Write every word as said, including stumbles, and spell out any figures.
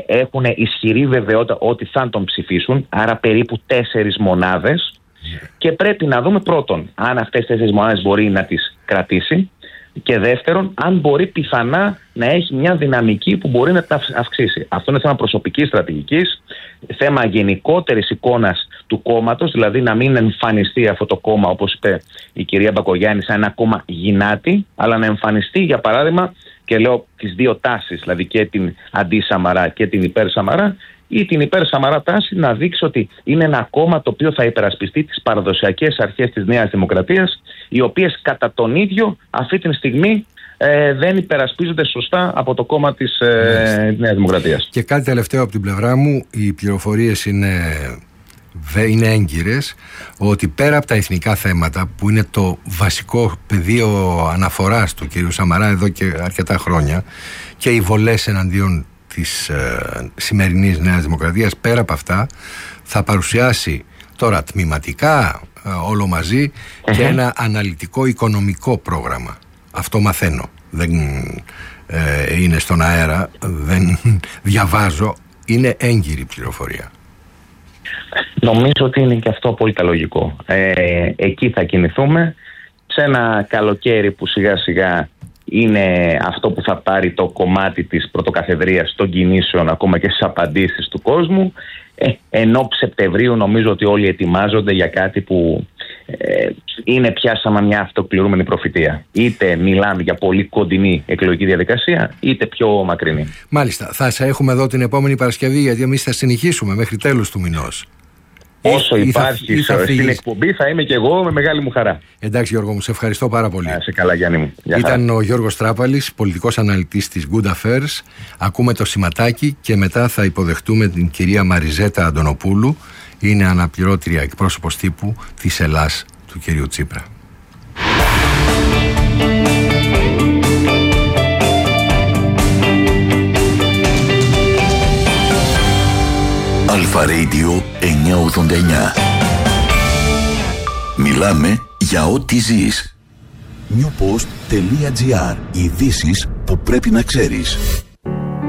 έχουν ισχυρή βεβαιότητα ότι θα τον ψηφίσουν, άρα περίπου τέσσερις μονάδες. Και πρέπει να δούμε πρώτον αν αυτές τις τέσσερις μονάδες μπορεί να τις κρατήσει και δεύτερον αν μπορεί πιθανά να έχει μια δυναμική που μπορεί να τα αυξήσει. Αυτό είναι θέμα προσωπικής στρατηγικής, θέμα γενικότερης εικόνας του κόμματος, δηλαδή να μην εμφανιστεί αυτό το κόμμα, όπως είπε η κυρία Μπακογιάννη, σαν ένα κόμμα γυνάτη, αλλά να εμφανιστεί, για παράδειγμα, και λέω τις δύο τάσεις, δηλαδή και την αντι-Σαμαρά και την υπέρ-Σαμαρά, ή την υπέρ-Σαμαρά τάση να δείξει ότι είναι ένα κόμμα το οποίο θα υπερασπιστεί τις παραδοσιακές αρχές της Νέας Δημοκρατίας, οι οποίες κατά τον ίδιο αυτή τη στιγμή ε, δεν υπερασπίζονται σωστά από το κόμμα της ε, Νέας Δημοκρατίας. Και κάτι τελευταίο από την πλευρά μου, οι πληροφορίες είναι, είναι έγκυρες ότι πέρα από τα εθνικά θέματα που είναι το βασικό πεδίο αναφοράς του κ. Σαμαρά εδώ και αρκετά χρόνια και οι βολές εναντίον της ε, σημερινής Νέας Δημοκρατίας, πέρα από αυτά θα παρουσιάσει τώρα τμηματικά ε, όλο μαζί mm-hmm. και ένα αναλυτικό οικονομικό πρόγραμμα. Αυτό μαθαίνω, δεν ε, είναι στον αέρα, δεν διαβάζω, είναι έγκυρη πληροφορία. Νομίζω ότι είναι και αυτό πολύ λογικό. Ε, εκεί θα κινηθούμε σε ένα καλοκαίρι που σιγά σιγά είναι αυτό που θα πάρει το κομμάτι της πρωτοκαθεδρίας των κινήσεων ακόμα και στις απαντήσεις του κόσμου. Ε, ενώ Σεπτεμβρίου νομίζω ότι όλοι ετοιμάζονται για κάτι που ε, είναι πια σαν μια αυτοκληρούμενη προφητεία. Είτε μιλάμε για πολύ κοντινή εκλογική διαδικασία, είτε πιο μακρινή. Μάλιστα. Θα σε έχουμε εδώ την επόμενη Παρασκευή, γιατί εμείς θα συνεχίσουμε μέχρι τέλους του μηνός. Όσο υπάρχει στην εκπομπή θα είμαι και εγώ με μεγάλη μου χαρά. Εντάξει Γιώργο μου, σε ευχαριστώ πάρα πολύ. Να σε καλά Γιάννη μου. Γεια Ήταν χαρά. Ο Γιώργος Τράπαλης, πολιτικός αναλυτής της Good Affairs. Ακούμε το σηματάκι και μετά θα υποδεχτούμε την κυρία Μαριζέτα Αντωνοπούλου. Είναι αναπληρώτρια εκπρόσωπος τύπου της Ελλάς του κυρίου Τσίπρα. Αλφα Radio εννιακόσια ογδόντα εννιά. Μιλάμε για ό,τι ζεις. newpost.gr. Ειδήσεις που πρέπει να ξέρεις.